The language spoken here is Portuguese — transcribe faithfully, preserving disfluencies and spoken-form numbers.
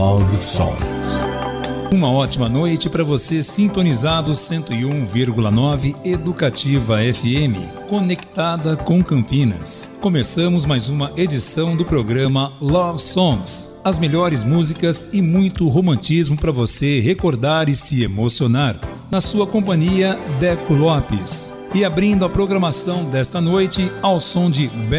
Love Songs. Uma ótima noite para você sintonizado cento e um vírgula nove Educativa F M, conectada com Campinas. Começamos mais uma edição do programa Love Songs. As melhores músicas e muito romantismo para você recordar e se emocionar. Na sua companhia, Deco Lopes. E abrindo a programação desta noite ao som de